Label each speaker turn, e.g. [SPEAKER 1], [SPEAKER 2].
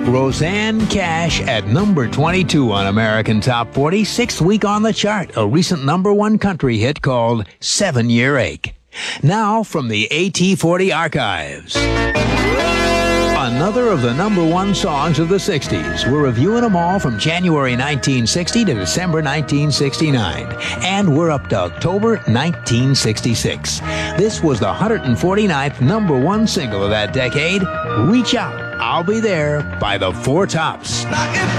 [SPEAKER 1] Roseanne Cash at number 22 on American Top 40, sixth week on the chart, a recent number one country hit called 7-Year Ache. Now from the AT40 archives. Another of the number one songs of the 60s. We're reviewing them all from January 1960 to December 1969. And we're up to October 1966. This was the 149th number one single of that decade. Reach Out, I'll Be There by the Four Tops.
[SPEAKER 2] Now if